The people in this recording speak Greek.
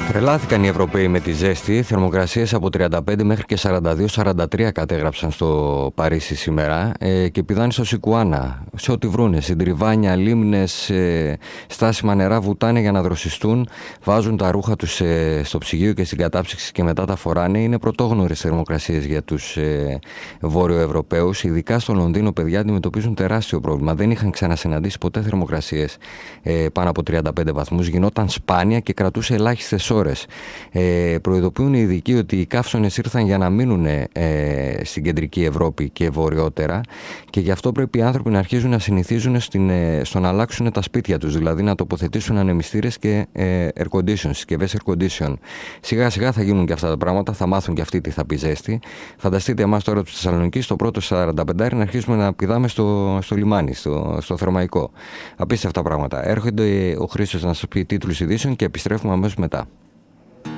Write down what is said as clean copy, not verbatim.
Τρελάθηκαν οι Ευρωπαίοι με τη ζέστη. Θερμοκρασίες από 35 μέχρι και 42-43 κατέγραψαν στο Παρίσι σήμερα και πηδάνε στο Σικουάνα. Σε ό,τι βρούνε, συντριβάνια, λίμνες, στάσιμα νερά βουτάνε για να δροσιστούν. Βάζουν τα ρούχα τους στο ψυγείο και στην κατάψυξη και μετά τα φοράνε. Είναι πρωτόγνωρες θερμοκρασίες για τους Βόρειο Ευρωπαίους. Ειδικά στο Λονδίνο, παιδιά, αντιμετωπίζουν τεράστιο πρόβλημα. Δεν είχαν ξανασυναντήσει ποτέ θερμοκρασίες πάνω από 35 βαθμούς. Γινόταν σπάνια και κρατούσε ελάχιστες ώρες. Προειδοποιούν οι ειδικοί ότι οι καύσωνες ήρθαν για να μείνουν στην κεντρική Ευρώπη και βορειότερα, και γι' αυτό πρέπει οι άνθρωποι να αρχίζουν να συνηθίζουν στο να αλλάξουν τα σπίτια τους, δηλαδή να τοποθετήσουν ανεμιστήρες και air condition, συσκευές air condition. Σιγά σιγά θα γίνουν και αυτά τα πράγματα, θα μάθουν και αυτοί τι θα πει ζέστη. Φανταστείτε εμάς τώρα τους Θεσσαλονικείς στο πρώτο 45 να αρχίσουμε να πηδάμε στο λιμάνι, στο Θερμαϊκό. Απίστευτα πράγματα. Έρχονται ο Χρήστος να σας πει τίτλους ειδήσεων και επιστρέφουμε αμέσως μετά.